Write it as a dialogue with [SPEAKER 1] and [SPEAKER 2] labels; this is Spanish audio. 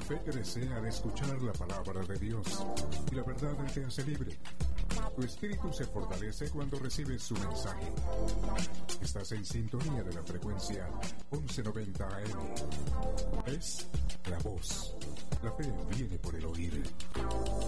[SPEAKER 1] fe crece al escuchar la palabra de Dios y la verdad te hace libre. Tu espíritu se fortalece cuando recibes su mensaje. Estás en sintonía de la frecuencia 1190 AM. Es la voz. La fe viene por el oír.